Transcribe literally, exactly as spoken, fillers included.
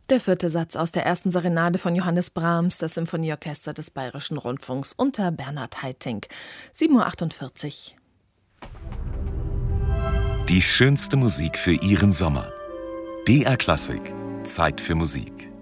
Der vierte Satz aus der ersten Serenade von Johannes Brahms, das Symphonieorchester des Bayerischen Rundfunks unter Bernhard Haitink. sieben Uhr achtundvierzig. Die schönste Musik für Ihren Sommer. B R Klassik. Zeit für Musik.